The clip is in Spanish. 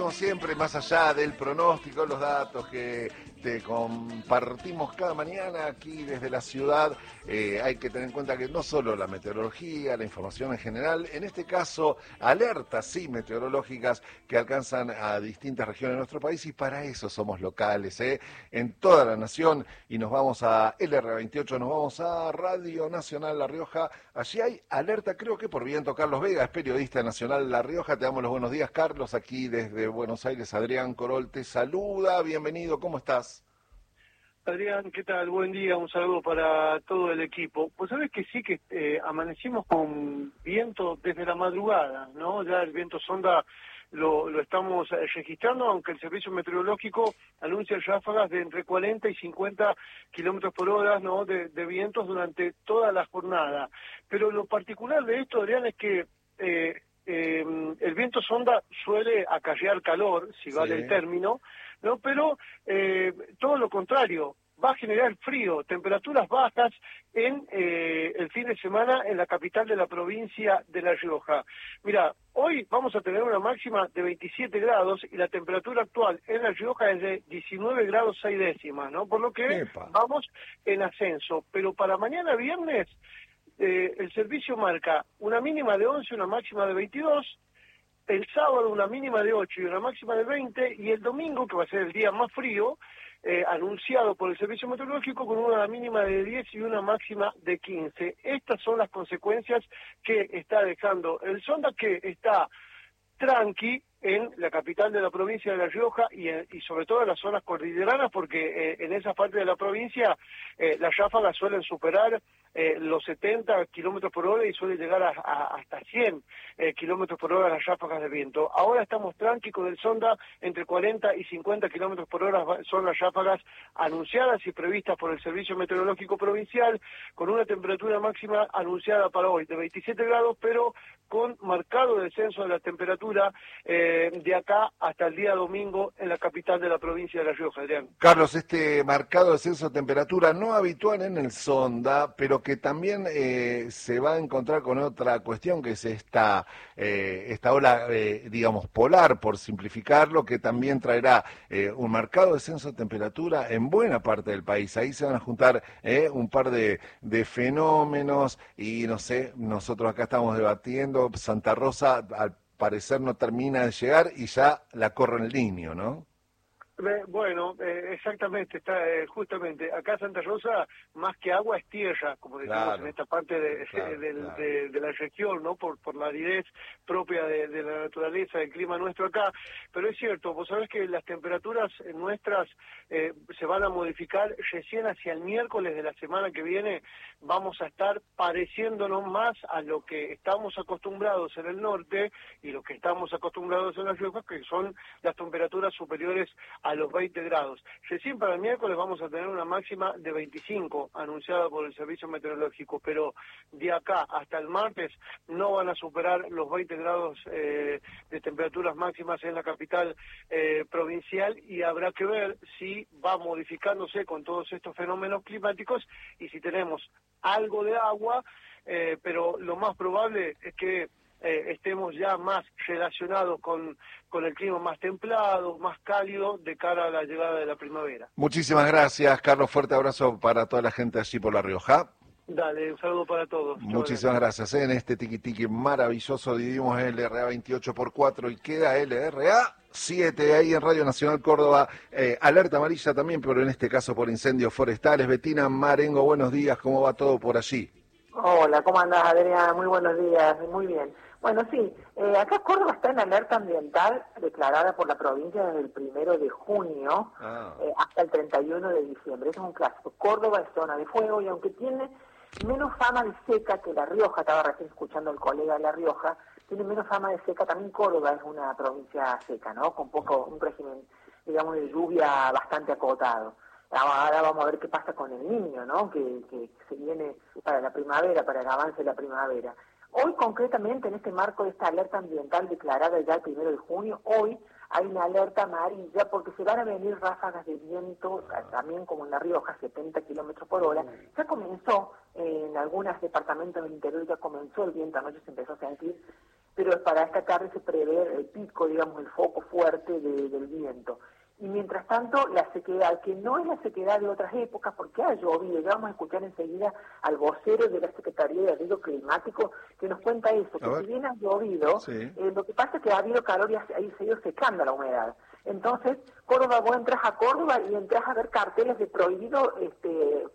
como siempre, más allá del pronóstico, los datos que te compartimos cada mañana aquí desde la ciudad, hay que tener en cuenta que no solo la meteorología, la información en general, en este caso, alertas, sí, meteorológicas que alcanzan a distintas regiones de nuestro país, y para eso somos locales, en toda la nación, y nos vamos a LR28, nos vamos a Radio Nacional La Rioja. Allí hay alerta, creo que por viento. Carlos Vega es periodista nacional La Rioja. Te damos los buenos días, Carlos, aquí desde Buenos Aires. Adrián Corol te saluda, bienvenido, ¿cómo estás? Adrián, ¿qué tal? Buen día, un saludo para todo el equipo. Pues sabes que sí que amanecimos con viento desde la madrugada, ¿no? Ya el viento sonda lo estamos registrando, aunque el servicio meteorológico anuncia ráfagas de entre 40 y 50 kilómetros por hora, ¿no? de vientos durante toda la jornada. Pero lo particular de esto, Adrián, es que el viento sonda suele acarrear calor, si vale el término, ¿no? Pero todo lo contrario, va a generar frío, temperaturas bajas en el fin de semana en la capital de la provincia de La Rioja. Mira, hoy vamos a tener una máxima de 27 grados y la temperatura actual en La Rioja es de 19 grados 6 décimas, ¿no? Por lo que vamos en ascenso. Pero para mañana viernes, el servicio marca una mínima de 11, una máxima de 22, el sábado una mínima de 8 y una máxima de 20, y el domingo, que va a ser el día más frío, anunciado por el servicio meteorológico, con una mínima de 10 y una máxima de 15. Estas son las consecuencias que está dejando el sonda, que está tranqui en la capital de la provincia de La Rioja y sobre todo en las zonas cordilleranas, porque en esa parte de la provincia las ráfagas suelen superar los 70 kilómetros por hora y suele llegar hasta 100 kilómetros por hora las ráfagas de viento. Ahora estamos tranqui con el sonda, entre 40 y 50 kilómetros por hora son las ráfagas anunciadas y previstas por el Servicio Meteorológico Provincial, con una temperatura máxima anunciada para hoy de 27 grados, pero con marcado descenso de la temperatura de acá hasta el día domingo en la capital de la provincia de La Rioja, Adrián. Carlos, este marcado descenso de temperatura no habitual en el sonda, pero que también se va a encontrar con otra cuestión, que es esta ola, digamos, polar, por simplificarlo, que también traerá un marcado descenso de temperatura en buena parte del país. Ahí se van a juntar un par de fenómenos y, no sé, nosotros acá estamos debatiendo, Santa Rosa al parecer no termina de llegar y ya la corre el Niño, ¿no? Bueno, exactamente, está justamente acá Santa Rosa, más que agua es tierra, como decimos en esta parte de la región, ¿no? Por la aridez propia de la naturaleza, del clima nuestro acá. Pero es cierto, vos sabés que las temperaturas nuestras se van a modificar recién hacia el miércoles de la semana que viene. Vamos a estar pareciéndonos más a lo que estamos acostumbrados en el norte y lo que estamos acostumbrados en las Riojas, que son las temperaturas superiores a los 20 grados. Recién para el miércoles vamos a tener una máxima de 25 anunciada por el Servicio Meteorológico, pero de acá hasta el martes no van a superar los 20 grados de temperaturas máximas en la capital provincial, y habrá que ver si va modificándose con todos estos fenómenos climáticos y si tenemos algo de agua, pero lo más probable es que estemos ya más relacionados con el clima más templado, más cálido, de cara a la llegada de la primavera. Muchísimas gracias, Carlos. Fuerte abrazo para toda la gente allí por La Rioja. Dale, un saludo para todos. Muchísimas gracias. En este tiqui-tiqui maravilloso dividimos el LRA 28 por 4 y queda LRA 7 ahí en Radio Nacional Córdoba. Alerta amarilla también, pero en este caso por incendios forestales. Betina Marengo, buenos días. ¿Cómo va todo por allí? Hola, ¿cómo andás, Adrián? Muy buenos días, muy bien. Bueno, sí, acá Córdoba está en alerta ambiental declarada por la provincia desde el 1 de junio hasta el 31 de diciembre. Eso es un clásico. Córdoba es zona de fuego y aunque tiene menos fama de seca que La Rioja, estaba recién escuchando al colega de La Rioja, tiene menos fama de seca, también Córdoba es una provincia seca, ¿no? Con un régimen, digamos, de lluvia bastante acotado. Ahora vamos a ver qué pasa con el Niño, ¿no? Que se viene para la primavera, para el avance de la primavera. Hoy, concretamente, en este marco de esta alerta ambiental declarada ya el 1 de junio, hoy hay una alerta amarilla porque se van a venir ráfagas de viento, también como en La Rioja, 70 kilómetros por hora. Ya comenzó, en algunos departamentos del interior ya comenzó el viento, anoche se empezó a sentir pero para esta tarde se prevé el pico, digamos, el foco fuerte del viento. Y mientras tanto, la sequedad, que no es la sequedad de otras épocas, porque ha llovido, ya vamos a escuchar enseguida al vocero de la Secretaría de Riesgo Climático, que nos cuenta eso, que si bien ha llovido, sí, lo que pasa es que ha habido calor y ha ido secando la humedad. Entonces, Córdoba, vos entras a Córdoba y entras a ver carteles de prohibido